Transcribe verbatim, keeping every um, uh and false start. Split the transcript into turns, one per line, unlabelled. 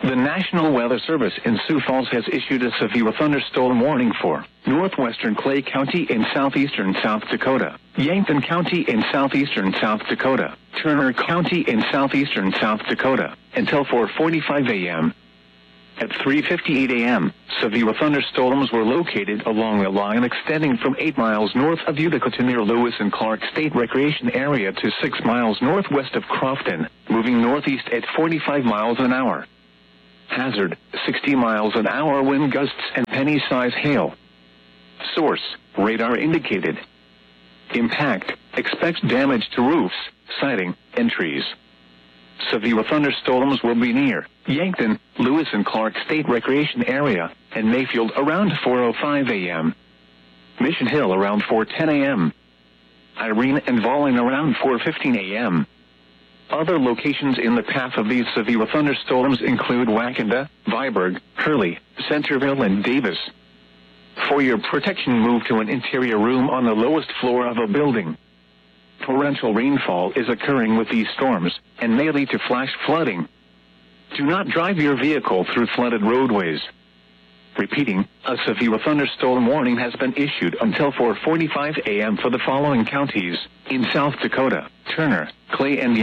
The National Weather Service in Sioux Falls has issued a severe thunderstorm warning for northwestern Clay County in southeastern South Dakota, Yankton County in southeastern South Dakota, Turner County in southeastern South Dakota, until four forty-five a m At three fifty-eight a m, severe thunderstorms were located along a line extending from eight miles north of Utica to near Lewis and Clark State Recreation Area to six miles northwest of Crofton, moving northeast at forty-five miles an hour. Hazard, sixty miles an hour wind gusts and penny-size hail. Source, radar indicated. Impact, expect damage to roofs, siding, and trees. Severe thunderstorms will be near Yankton, Lewis and Clark State Recreation Area, and Mayfield around four oh five a m Mission Hill around four ten a m Irene and Vollen around four fifteen a m Other locations in the path of these severe thunderstorms include Wakanda, Viborg, Hurley, Centerville, and Davis. For your protection, move to an interior room on the lowest floor of a building. Torrential rainfall is occurring with these storms and may lead to flash flooding. Do not drive your vehicle through flooded roadways. Repeating, a severe thunderstorm warning has been issued until four forty-five a m for the following counties in South Dakota: Turner, Clay, and